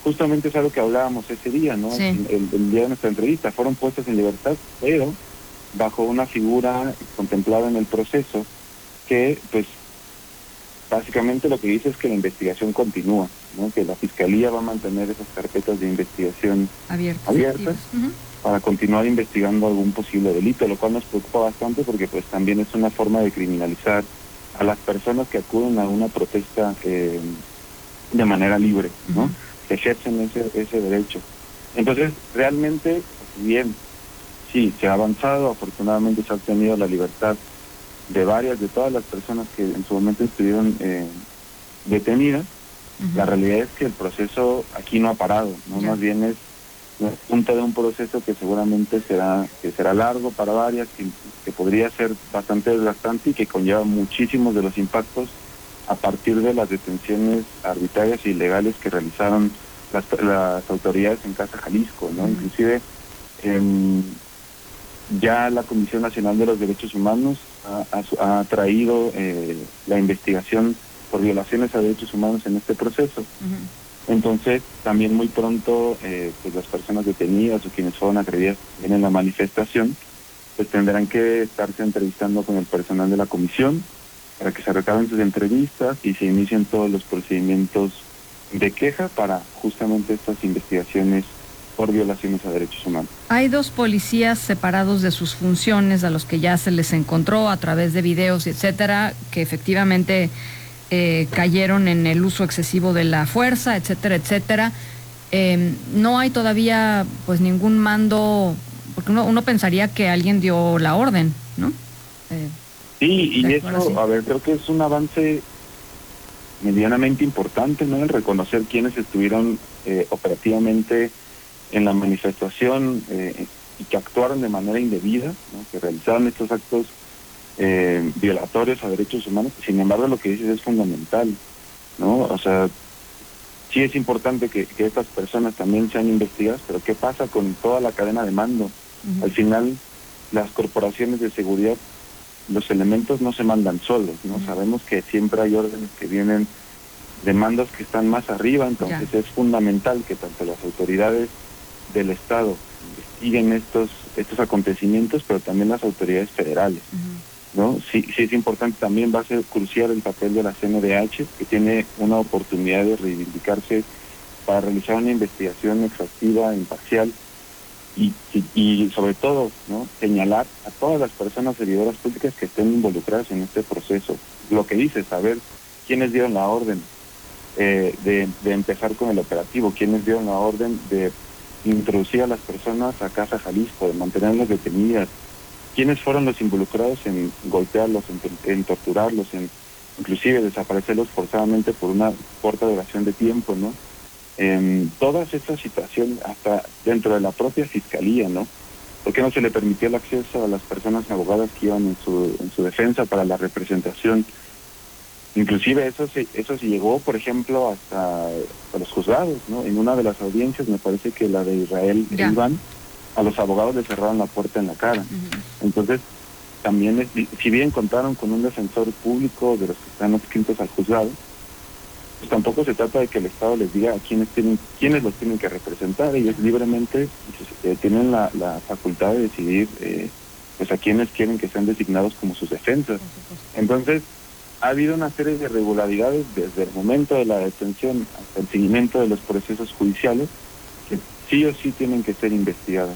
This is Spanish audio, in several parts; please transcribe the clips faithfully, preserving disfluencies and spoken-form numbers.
justamente es algo que hablábamos ese día, ¿no? Sí. El, el día de nuestra entrevista, fueron puestas en libertad, pero bajo una figura contemplada en el proceso que, pues, básicamente lo que dice es que la investigación continúa, ¿no? Que la Fiscalía va a mantener esas carpetas de investigación abiertas, abiertas uh-huh. para continuar investigando algún posible delito, lo cual nos preocupa bastante porque pues también es una forma de criminalizar a las personas que acuden a una protesta eh, de manera libre, ¿no? Uh-huh. Que ejercen ese, ese derecho. Entonces, realmente, pues, bien, sí, se ha avanzado, afortunadamente se ha obtenido la libertad de varias, de todas las personas que en su momento estuvieron eh, detenidas. Uh-huh. La realidad es que el proceso aquí no ha parado, ¿no? Yeah. Más bien es la punta de un proceso que seguramente será que será largo para varias, que, que podría ser bastante desgastante y que conlleva muchísimos de los impactos a partir de las detenciones arbitrarias e ilegales que realizaron las, las autoridades en Casa Jalisco, ¿no? Uh-huh. Inclusive en ya la Comisión Nacional de los Derechos Humanos ha, ha, ha traído eh, la investigación por violaciones a derechos humanos en este proceso. Uh-huh. Entonces, también muy pronto, eh, pues las personas detenidas o quienes fueron agredidas en la manifestación, pues tendrán que estarse entrevistando con el personal de la comisión para que se recaben sus entrevistas y se inicien todos los procedimientos de queja para justamente estas investigaciones por violaciones a derechos humanos. Hay dos policías separados de sus funciones a los que ya se les encontró a través de videos, etcétera, que efectivamente eh, cayeron en el uso excesivo de la fuerza, etcétera, etcétera. Eh, no hay todavía pues ningún mando, porque uno, uno pensaría que alguien dio la orden, ¿no? Eh, sí, y eso, así. A ver, creo que es un avance medianamente importante, ¿no? El reconocer quiénes estuvieron eh, operativamente en la manifestación eh, y que actuaron de manera indebida, ¿no? Que realizaron estos actos eh, violatorios a derechos humanos. Sin embargo, lo que dices es fundamental, ¿no? O sea, sí es importante que, que estas personas también sean investigadas, pero ¿qué pasa con toda la cadena de mando? Uh-huh. Al final, las corporaciones de seguridad, los elementos no se mandan solos, ¿no? Uh-huh. Sabemos que siempre hay órdenes que vienen de mandos que están más arriba, entonces yeah. es fundamental que tanto las autoridades del Estado investiguen estos estos acontecimientos, pero también las autoridades federales, uh-huh. ¿no? Sí, sí es importante, también va a ser crucial el papel de la C N D H, que tiene una oportunidad de reivindicarse para realizar una investigación exhaustiva, imparcial, y, y, y sobre todo, ¿no? Señalar a todas las personas servidoras públicas que estén involucradas en este proceso. Lo que dice, saber quiénes dieron la orden eh, de, de empezar con el operativo, quiénes dieron la orden de introducir a las personas a Casa Jalisco, de mantenerlas detenidas, quiénes fueron los involucrados en golpearlos, en, en torturarlos, en inclusive desaparecerlos forzadamente por una corta duración de tiempo, ¿no? En todas estas situaciones, hasta dentro de la propia fiscalía, ¿no? ¿Por qué no se le permitió el acceso a las personas abogadas que iban en su, en su defensa para la representación? Inclusive eso se, eso se llegó, por ejemplo, hasta a los juzgados, ¿no? En una de las audiencias, me parece que la de Israel e Iván, a los abogados les cerraron la puerta en la cara. Uh-huh. Entonces, también, es, si bien contaron con un defensor público de los que están adscritos al juzgado, pues tampoco se trata de que el Estado les diga a quiénes tienen, quiénes los tienen que representar. Ellos libremente pues, eh, tienen la, la facultad de decidir eh, pues a quiénes quieren que sean designados como sus defensas. Entonces, ha habido una serie de irregularidades desde el momento de la detención hasta el seguimiento de los procesos judiciales que sí o sí tienen que ser investigadas.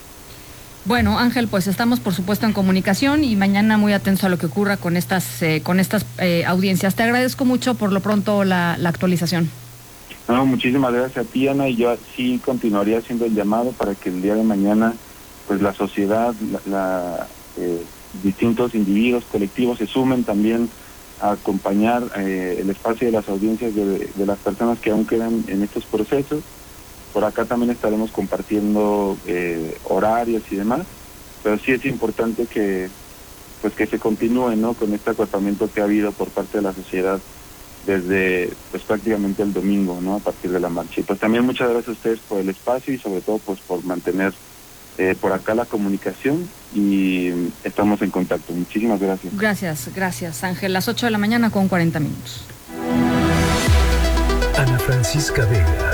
Bueno, Ángel, pues estamos por supuesto en comunicación y mañana muy atentos a lo que ocurra con estas eh, con estas eh, audiencias. Te agradezco mucho por lo pronto la, la actualización. No, muchísimas gracias a ti, Ana, y yo sí continuaría haciendo el llamado para que el día de mañana pues la sociedad, la, la eh, distintos individuos, colectivos se sumen también a acompañar eh, el espacio de las audiencias de, de las personas que aún quedan en estos procesos. Por acá también estaremos compartiendo eh, horarios y demás, pero sí es importante que pues que se continúe, ¿no? Con este acotamiento que ha habido por parte de la sociedad desde pues prácticamente el domingo, ¿no? A partir de la marcha. Y pues también muchas gracias a ustedes por el espacio y sobre todo pues por mantener eh, por acá la comunicación y estamos en contacto. Muchísimas gracias. Gracias, gracias Ángel. Las ocho de la mañana con cuarenta minutos. Ana Francisca Vega.